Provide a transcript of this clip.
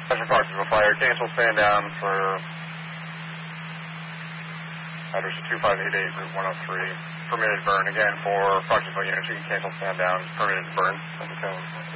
Special Foxville Fire, cancel stand down for address 2588 Route 103. Permitted burn. Again, for Foxville units, you can cancel stand down. Permitted burn.